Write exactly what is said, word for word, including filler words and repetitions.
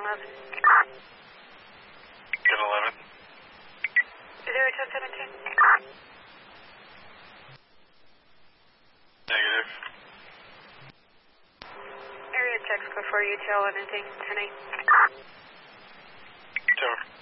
eleven. ten eleven. zero two seventeen. Negative. Area text before you tell anything, ten eight. Tower.